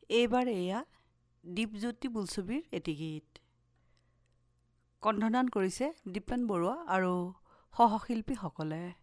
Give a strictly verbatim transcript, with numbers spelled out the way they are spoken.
এইবাৰ এয়া দীপজ্যোতি বোলছবিৰ এটি গীত কণ্ঠদান কৰিছে দীপেন বৰুৱা আৰু সহশিল্পীসকলে।